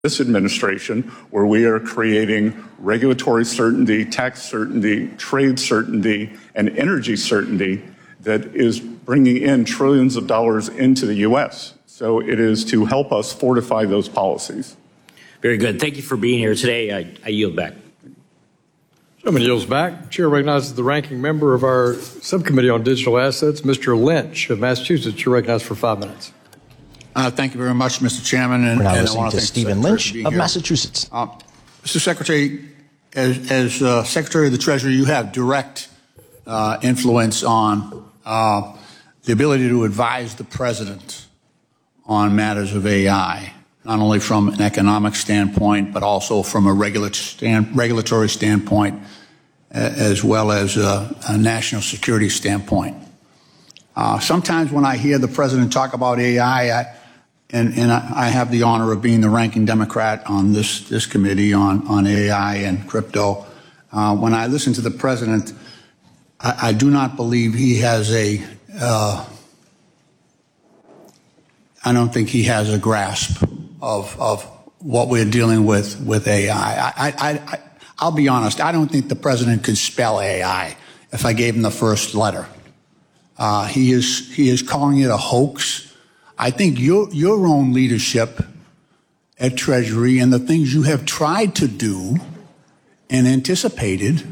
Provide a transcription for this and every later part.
this administration, where we are creating regulatory certainty, tax certainty, trade certainty, and energy certainty that is bringing in trillions of dollars into the U.S. So it is to help us fortify those policies. Very good. Thank you for being here today. I yield back. Gentleman yields back. Chair recognizes the ranking member of our subcommittee on digital assets, Mr. Lynch of Massachusetts. You're recognized for 5 minutes. Thank you very much, Mr. Chairman. We're now listening to Stephen Lynch of Massachusetts. Mr. Secretary, as Secretary of the Treasury, you have direct influence on the ability to advise the President on matters of AI, not only from an economic standpoint, but also from a regulatory standpoint, as well as a national security standpoint. Sometimes when I hear the President talk about AI, and I have the honor of being the ranking Democrat on this committee on AI and crypto, when I listen to the President, I do not believe he has I don't think he has a grasp of what we're dealing with AI. I'll be honest, I don't think the President could spell AI if I gave him the first letter. He is calling it a hoax. I think your own leadership at Treasury and the things you have tried to do and anticipated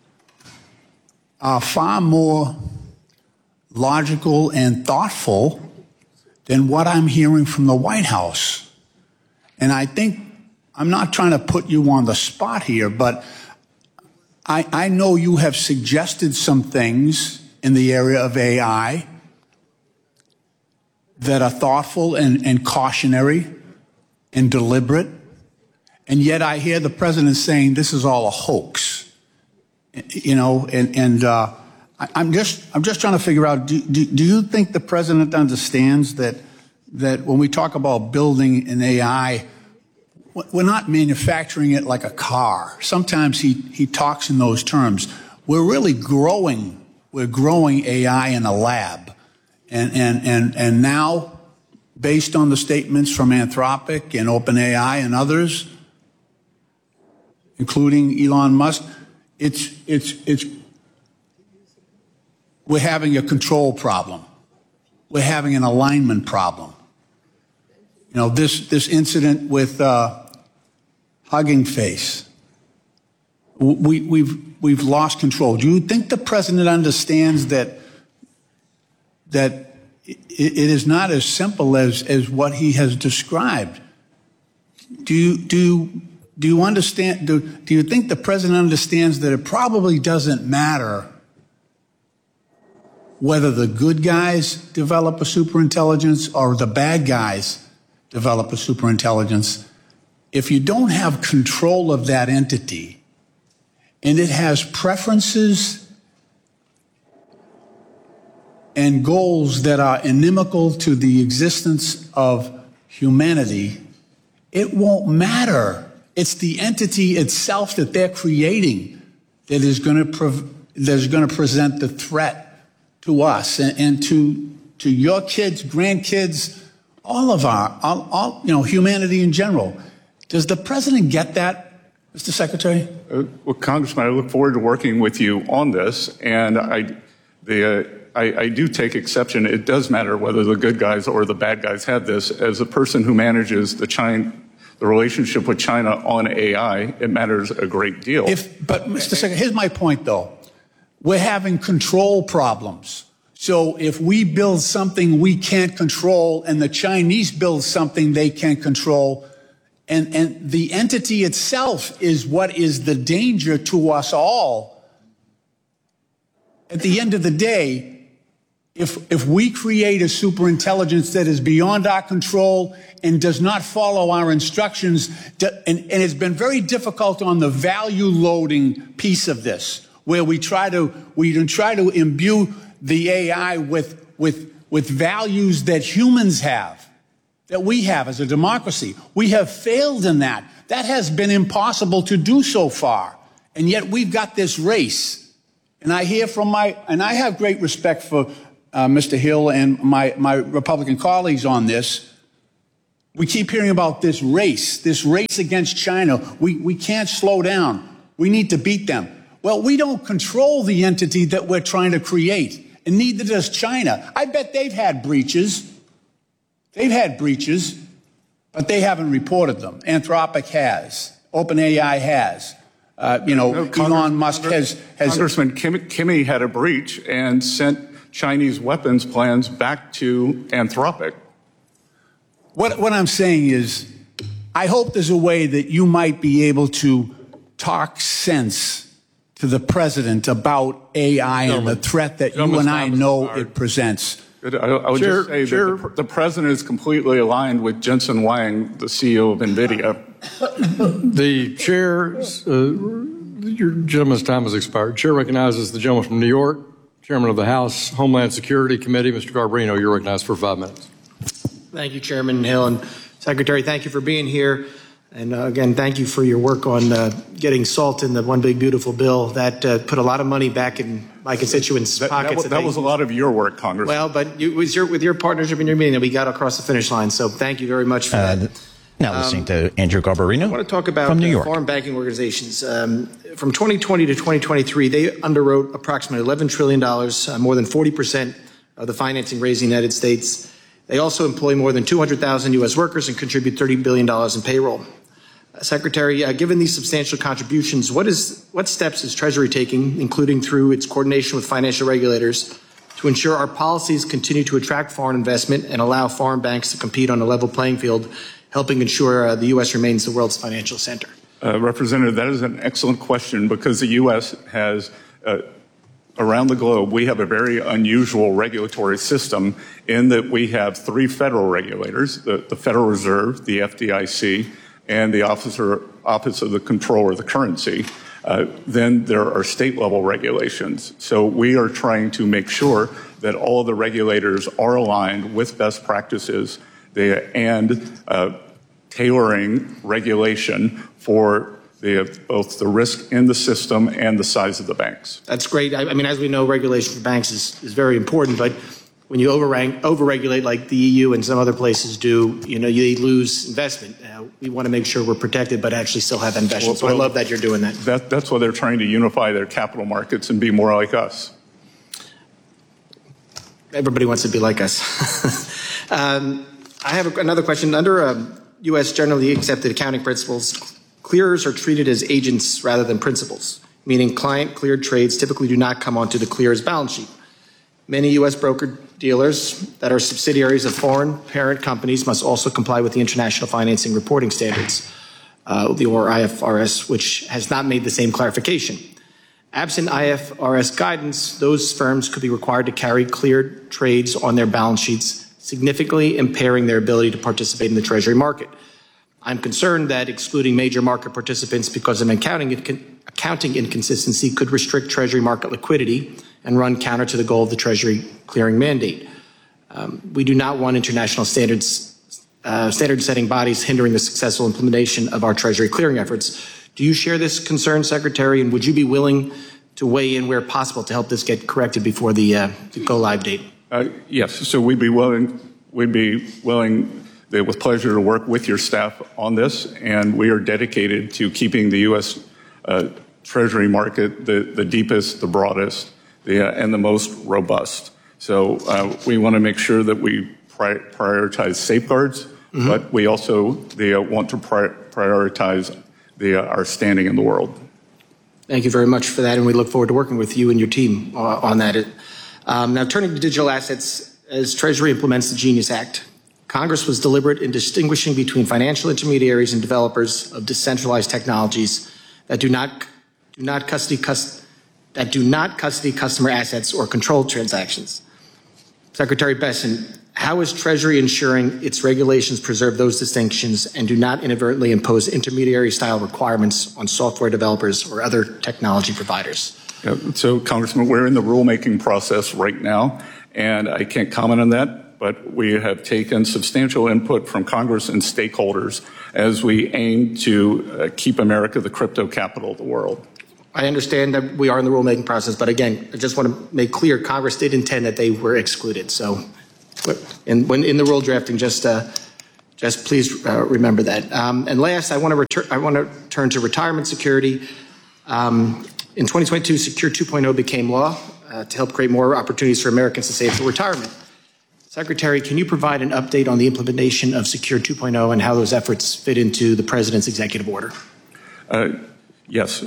are far more logical and thoughtful than what I'm hearing from the White House. And I think, I'm not trying to put you on the spot here, but I know you have suggested some things in the area of AI that are thoughtful and cautionary and deliberate, and yet I hear the President saying this is all a hoax. You know, I'm just trying to figure out, do you think the President understands that when we talk about building an AI, we're not manufacturing it like a car? Sometimes he talks in those terms. We're really growing AI in a lab. And now, based on the statements from Anthropic and OpenAI and others, including Elon Musk, we're having a control problem. We're having an alignment problem. You know, this incident with Hugging Face, we've lost control. Do you think the President understands that it is not as simple as what he has described? Do you understand? Do you think the President understands that it probably doesn't matter whether the good guys develop a superintelligence or the bad guys develop a superintelligence? If you don't have control of that entity and it has preferences and goals that are inimical to the existence of humanity, it won't matter. It's the entity itself that they're creating that is going to present the threat to us and to your kids, grandkids, all of humanity in general. Does the President get that, Mr. Secretary? Well, Congressman, I look forward to working with you on this, and I do take exception. It does matter whether the good guys or the bad guys have this. As a person who manages the relationship with China on AI, it matters a great deal. But Mr. Secretary, here's my point, though. We're having control problems. So if we build something we can't control and the Chinese build something they can't control, and the entity itself is what is the danger to us all, at the end of the day, if we create a superintelligence that is beyond our control and does not follow our instructions, and it's been very difficult on the value loading piece of this, where we try to imbue the AI with values that humans have, that we have as a democracy. We have failed in that. That has been impossible to do so far. And yet we've got this race. And I hear from and I have great respect for Mr. Hill and my Republican colleagues on this. We keep hearing about this race against China. We can't slow down. We need to beat them. Well, we don't control the entity that we're trying to create, and neither does China. I bet they've had breaches. They've had breaches, but they haven't reported them. Anthropic has. OpenAI has. Elon Musk has. Congressman Kimmy had a breach and sent Chinese weapons plans back to Anthropic. What I'm saying is, I hope there's a way that you might be able to talk sense to the president about AI and the threat that you and I know it presents. I would just say that the president is completely aligned with Jensen Huang, the CEO of NVIDIA. The chair, your gentleman's time has expired. Chair recognizes the gentleman from New York, Chairman of the House Homeland Security Committee, Mr. Garbarino. You're recognized for 5 minutes. Thank you, Chairman Hill. And Secretary, thank you for being here. And again, thank you for your work on getting SALT in the One Big Beautiful Bill. That put a lot of money back in my constituents' pockets. That was a lot of your work, Congressman. Well, but with your partnership and your meeting that we got across the finish line. So thank you very much for that. Now listening to Andrew Garbarino. I want to talk about from New York. Foreign banking organizations. From 2020 to 2023, they underwrote approximately $11 trillion, more than 40% of the financing raised in the United States. They also employ more than 200,000 U.S. workers and contribute $30 billion in payroll. Secretary, given these substantial contributions, what steps is Treasury taking, including through its coordination with financial regulators, to ensure our policies continue to attract foreign investment and allow foreign banks to compete on a level playing field, helping ensure the U.S. remains the world's financial center? Representative, that is an excellent question because the U.S. has, around the globe, we have a very unusual regulatory system in that we have 3 federal regulators, the Federal Reserve, the FDIC, and the Office of the Comptroller of the Currency. Then there are state-level regulations. So we are trying to make sure that all of the regulators are aligned with best practices and tailoring regulation for both the risk in the system and the size of the banks. That's great. I mean, as we know, regulation for banks is very important, but when you overregulate like the EU and some other places do, you lose investment. We want to make sure we're protected, but actually still have investment. So I love that you're doing that. That's why they're trying to unify their capital markets and be more like us. Everybody wants to be like us. I have another question. Under U.S. generally accepted accounting principles, clearers are treated as agents rather than principals, meaning client-cleared trades typically do not come onto the clearer's balance sheet. Many U.S. broker-dealers that are subsidiaries of foreign parent companies must also comply with the International Financing Reporting Standards, or IFRS, which has not made the same clarification. Absent IFRS guidance, those firms could be required to carry cleared trades on their balance sheets, significantly impairing their ability to participate in the Treasury market. I'm concerned that excluding major market participants because of accounting inconsistency could restrict Treasury market liquidity and run counter to the goal of the Treasury clearing mandate. We do not want international standard-setting bodies hindering the successful implementation of our Treasury clearing efforts. Do you share this concern, Secretary, and would you be willing to weigh in where possible to help this get corrected before the go-live date? Yes, so we'd be willing with pleasure to work with your staff on this, and we are dedicated to keeping the U.S. Treasury market the deepest, the broadest, and the most robust. So we want to make sure that we prioritize safeguards, but we also want to prioritize our standing in the world. Thank you very much for that, and we look forward to working with you and your team on that. Now, turning to digital assets, as Treasury implements the GENIUS Act, Congress was deliberate in distinguishing between financial intermediaries and developers of decentralized technologies that do not custody customer assets or control transactions. Secretary Bessent, how is Treasury ensuring its regulations preserve those distinctions and do not inadvertently impose intermediary-style requirements on software developers or other technology providers? So, Congressman, we're in the rulemaking process right now, and I can't comment on that, but we have taken substantial input from Congress and stakeholders as we aim to keep America the crypto capital of the world. I understand that we are in the rulemaking process, but again, I just want to make clear Congress did intend that they were excluded. So in the rule drafting, just Just please remember that. And last, I want to turn to retirement security. In 2022, Secure 2.0 became law to help create more opportunities for Americans to save for retirement. Secretary, can you provide an update on the implementation of Secure 2.0 and how those efforts fit into the President's executive order? Yes.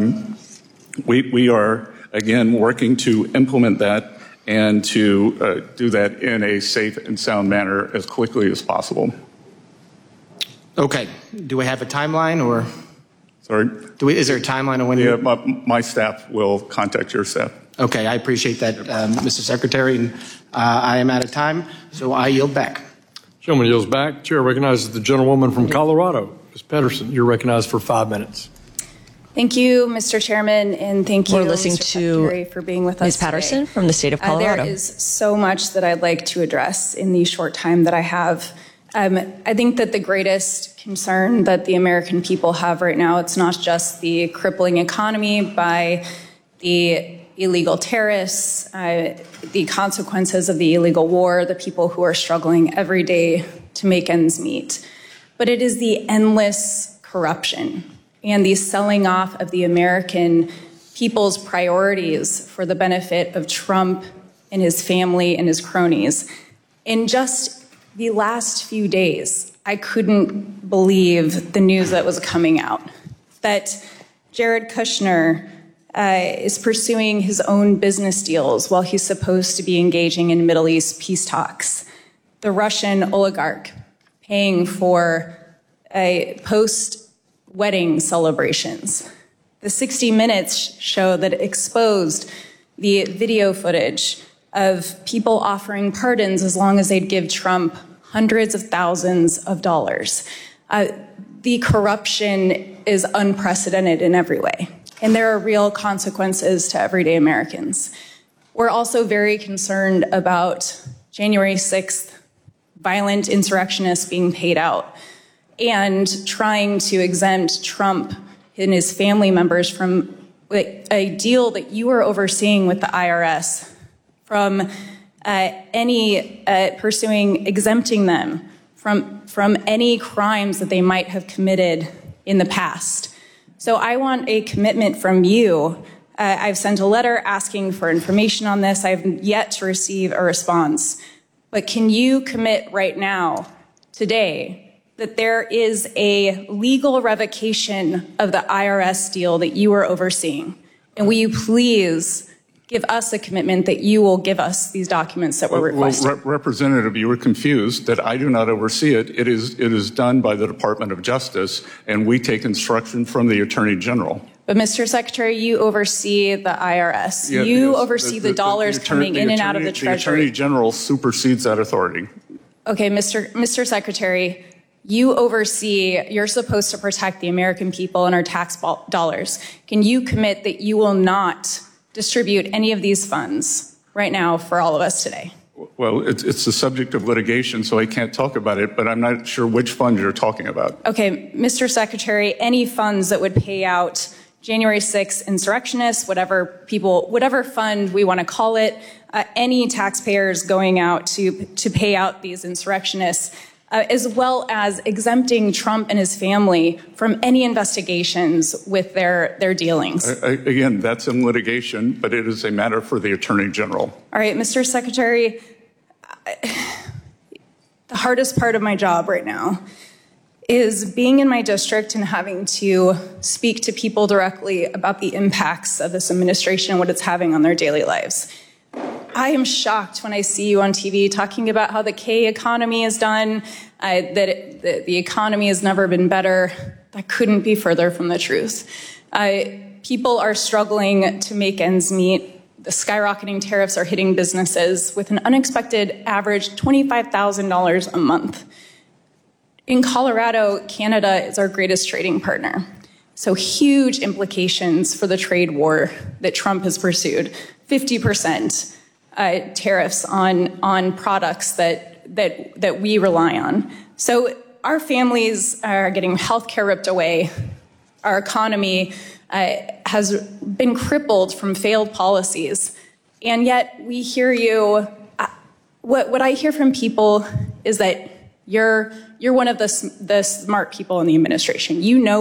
We are, again, working to implement that and to do that in a safe and sound manner as quickly as possible. Okay. Do we have a timeline or? Sorry? Is there a timeline on when? Yeah, my staff will contact your staff. Okay, I appreciate that, Mr. Secretary. And, I am out of time, so I yield back. Gentleman yields back. Chair recognizes the gentlewoman from Colorado, Ms. Pedersen. You're recognized for 5 minutes. Thank you, Mr. Chairman, and thank you, We're listening Mr. to Secretary, for being with us Ms. Patterson today. from the state of Colorado. There is so much that I'd like to address in the short time that I have. I think that the greatest concern that the American people have right now, it's not just the crippling economy by the illegal tariffs, the consequences of the illegal war, the people who are struggling every day to make ends meet, but it is the endless corruption and the selling off of the American people's priorities for the benefit of Trump and his family and his cronies. In just the last few days, I couldn't believe the news that was coming out, that Jared Kushner is pursuing his own business deals while he's supposed to be engaging in Middle East peace talks. The Russian oligarch paying for post-wedding celebrations. The 60 Minutes show that exposed the video footage of people offering pardons as long as they'd give Trump hundreds of thousands of dollars. The corruption is unprecedented in every way, and there are real consequences to everyday Americans. We're also very concerned about January 6th violent insurrectionists being paid out and trying to exempt Trump and his family members from a deal that you are overseeing with the IRS from exempting them from any crimes that they might have committed in the past. So I want a commitment from you. I've sent a letter asking for information on this. I've yet to receive a response. But can you commit right now, today, that there is a legal revocation of the IRS deal that you are overseeing? And will you please give us a commitment that you will give us these documents that we're requesting? Well, Representative, you were confused that I do not oversee it. It is done by the Department of Justice, and we take instruction from the Attorney General. But, Mr. Secretary, you oversee the IRS. Yeah, you yes, oversee the dollars coming in and out of the Treasury. The Attorney General supersedes that authority. Okay, Mr. Secretary, you're supposed to protect the American people and our tax dollars. Can you commit that you will not distribute any of these funds right now for all of us today? Well, it's the subject of litigation, so I can't talk about it, but I'm not sure which fund you're talking about. Okay, Mr. Secretary, any funds that would pay out January 6th insurrectionists, whatever fund we want to call it, any taxpayers going out to pay out these insurrectionists, as well as exempting Trump and his family from any investigations with their dealings. Again, that's in litigation, but it is a matter for the Attorney General. All right, Mr. Secretary, the hardest part of my job right now is being in my district and having to speak to people directly about the impacts of this administration and what it's having on their daily lives. I am shocked when I see you on TV talking about how the K economy is done, that the economy has never been better. That couldn't be further from the truth. People are struggling to make ends meet. The skyrocketing tariffs are hitting businesses with an unexpected average $25,000 a month. In Colorado, Canada is our greatest trading partner. So huge implications for the trade war that Trump has pursued. 50% tariffs on products that we rely on. So our families are getting healthcare ripped away. Our economy has been crippled from failed policies. And yet we hear you. What I hear from people is that You're one of the smart people in the administration. You know